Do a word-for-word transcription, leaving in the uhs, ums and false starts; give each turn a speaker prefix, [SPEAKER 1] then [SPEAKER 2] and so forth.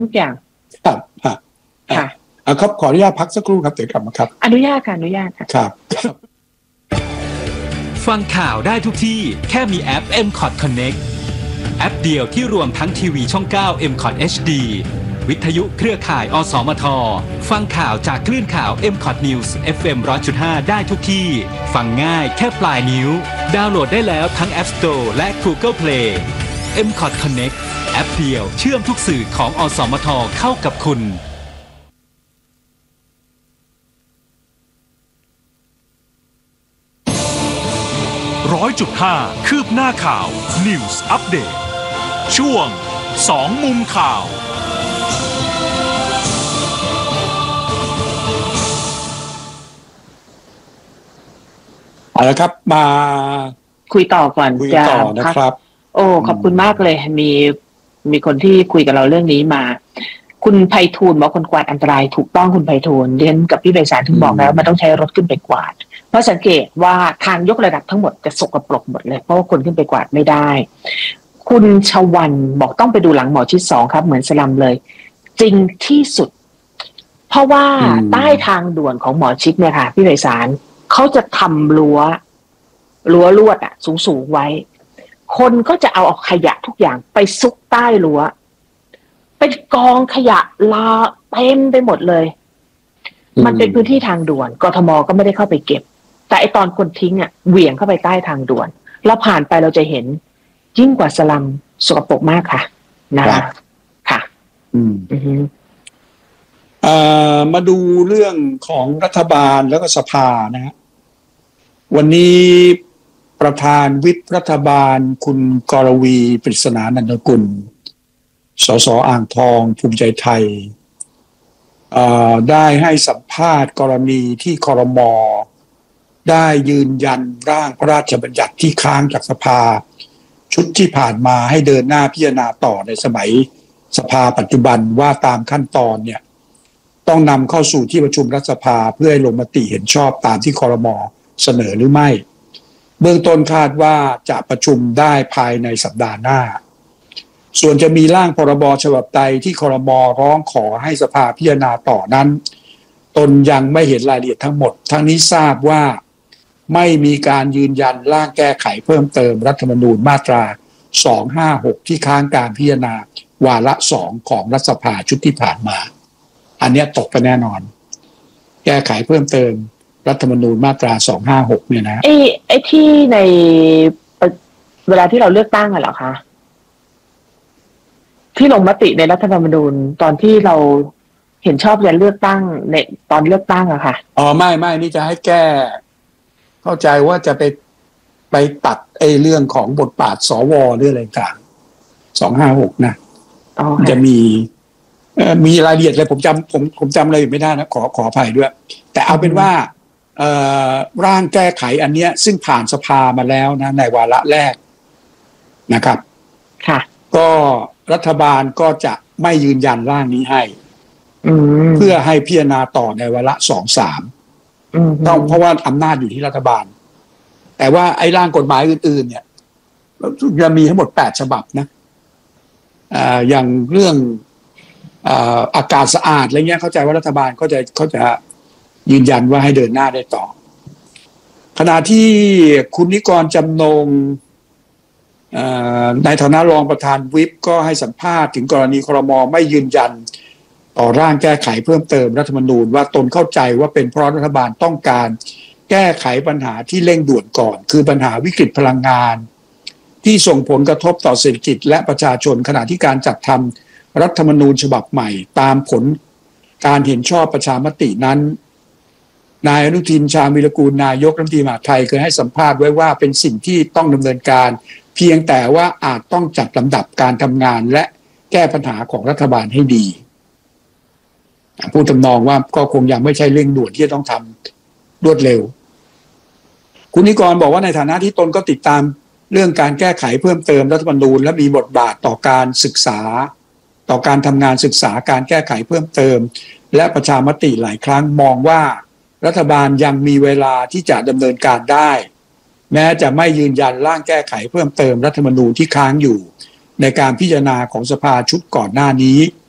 [SPEAKER 1] ทุกอย่าง
[SPEAKER 2] ครับค่ะ
[SPEAKER 1] ค่ะ
[SPEAKER 2] ครับขออนุญาตพักสักครู่ครับเดี๋ยวกลับมาครับ
[SPEAKER 1] อนุญาตค่ะอนุญาตค่ะ
[SPEAKER 2] ครับ
[SPEAKER 3] ฟังข่าวได้ทุกที่แค่มีแอป เอ็ม คอท Connect แอปเดียวที่รวมทั้งทีวีช่อง เก้า เอ็ม คอท เอช ดี วิทยุเครือข่าย อสมท ฟังข่าวจากคลื่นข่าว เอ็ม คอท News เอฟ เอ็ม หนึ่งร้อยจุดห้า ได้ทุกที่ฟังง่ายแค่ปลายนิ้วดาวน์โหลดได้แล้วทั้ง App Store และ Google Play เอ็ม คอท Connect แอปเดียวเชื่อมทุกสื่อของอสมทเข้ากับคุณ
[SPEAKER 4] ร้อยจุดห้าคืบหน้าข่าว News Update ช่วงสองมุมข่าว
[SPEAKER 2] เอาละครับมา
[SPEAKER 1] คุยต่อก่อน
[SPEAKER 2] คุยต่อนะครับ
[SPEAKER 1] โอ้ขอบคุณมากเลยมีมีคนที่คุยกับเราเรื่องนี้มาคุณไพฑูรย์บอกคนกวาดอันตรายถูกต้องคุณไพฑูรย์เรียนกับพี่ไพศาลถึงบอกแล้วมันต้องใช้รถขึ้นไปกวาดเพราะสังเกตว่าทางยกระดับทั้งหมดจะสกปรกหมดเลยเพราะว่าคนขึ้นไปกวาดไม่ได้คุณชวันบอกต้องไปดูหลังหมอชิดสองครับเหมือนสลัมเลยจริงที่สุดเพราะว่าใต้ทางด่วนของหมอชิดเนี่ยค่ะพี่ไพศาลเขาจะทำรั้วรั้วลวดอะสูงๆไว้คนก็จะเอาขยะทุกอย่างไปซุกใต้รั้วเป็นกองขยะลาเต็มไปหมดเลยมันเป็นพื้นที่ทางด่วนกทมก็ไม่ได้เข้าไปเก็บแต่ไอตอนคนทิ้งอ่ะเหวี่ยงเข้าไปใต้ทางด่วนเราผ่านไปเราจะเห็นยิ่งกว่าสลัมสกปรกมากค่ะนะคะค่ะ
[SPEAKER 2] อืมเอ่อมาดูเรื่องของรัฐบาลแล้วก็สภานะฮะวันนี้ประธานวิปรัฐบาลคุณกรวีปริศนานันทกุลสสอ่างทองภูมิใจไทยได้ให้สัมภาษณ์กรณีที่ครม.ได้ยืนยันร่างพระราชบัญญัติที่ค้างจากสภาชุดที่ผ่านมาให้เดินหน้าพิจารณาต่อในสมัยสภาปัจจุบันว่าตามขั้นตอนเนี่ยต้องนำเข้าสู่ที่ประชุมรัฐสภาเพื่อให้ลงมติเห็นชอบตามที่ครม.เสนอหรือไม่เบื้องต้นคาดว่าจะประชุมได้ภายในสัปดาห์หน้าส่วนจะมีร่างพรบฉบับใดที่ครม.ร้องขอให้สภาพิจารณาต่อนั้นตนยังไม่เห็นรายละเอียดทั้งหมดทั้งนี้ทราบว่าไม่มีการยืนยันร่างแก้ไขเพิ่มเติมรัฐธรรมนูญมาตราสองห้าหกที่ค้างการพิจารณาวาระสองของรัฐสภาชุดที่ผ่านมาอันนี้ตกไปแน่นอนแก้ไขเพิ่มเติมรัฐธรรมนูญมาตราสองห้าหกเนี่ยนะ
[SPEAKER 1] ไอ้ไอ้ที่ในเวลาที่เราเลือกตั้งอะเหรอคะที่ลงมติในรัฐธรรมนูญตอนที่เราเห็นชอบยันเลือกตั้งในตอนเลือกตั้งอะค่ะ
[SPEAKER 2] อ๋อไม่ไม่นี่จะให้แก้เข้าใจว่าจะไปไปตัดไอ้เรื่องของบทบาทสวหรืออะไรต่างสองห้าหกนะจะมีมีรายละเอียดอะไรผมจำผมผมจำอะไรไม่ได้นะขอขออภัยด้วยแต่เอาเป็นว่าร่างแก้ไขอันเนี้ยซึ่งผ่านสภามาแล้วนะในวาระแรกนะครับ
[SPEAKER 1] ค่ะ
[SPEAKER 2] ก็รัฐบาลก็จะไม่ยืนยันร่างนี้ให้เพื่อให้พิจารณาต่อในวาระสองสามต้องเพราะว่าอำนาจอยู่ที่รัฐบาลแต่ว่าไอ้ร่างกฎหมายอื่นๆเนี่ยจะมีทั้งหมดแปดฉบับนะอ่าอย่างเรื่องอ่าอากาศสะอาดอะไรเงี้ยเข้าใจว่ารัฐบาลก็จะเขาจะยืนยันว่าให้เดินหน้าได้ต่อขณะที่คุณนิกรจำนงในฐานะรองประธานวิปก็ให้สัมภาษณ์ถึงกรณีครม.ไม่ยืนยันต่อร่างแก้ไขเพิ่มเติมรัฐธรรมนูญว่าตนเข้าใจว่าเป็นเพราะรัฐบาลต้องการแก้ไขปัญหาที่เร่งด่วนก่อนคือปัญหาวิกฤตพลังงานที่ส่งผลกระทบต่อเศรษฐกิจและประชาชนขณะที่การจัดทำรัฐธรรมนูญฉบับใหม่ตามผลการเห็นชอบประชามตินั้นนายอนุทินชาญวีรกูลนายกรัฐมนตรีมหาดไทยเคยให้สัมภาษณ์ไว้ว่าเป็นสิ่งที่ต้องดำเนินการเพียงแต่ว่าอาจต้องจัดลำดับการทำงานและแก้ปัญหาของรัฐบาลให้ดีพูดทำนองว่าก็คงยังไม่ใช่เร่งด่วนที่จะต้องทำรวดเร็วคุณนิกรบอกว่าในฐานะที่ตนก็ติดตามเรื่องการแก้ไขเพิ่มเติมรัฐธรรมนูญและมีบทบาทต่อการศึกษาต่อการทำงานศึกษาการแก้ไขเพิ่มเติมและประชามติหลายครั้งมองว่ารัฐบาลยังมีเวลาที่จะดำเนินการได้แม้จะไม่ยืนยันร่างแก้ไขเพิ่มเติมรัฐธรรมนูญที่ค้างอยู่ในการพิจารณาของสภาชุดก่อนหน้านี้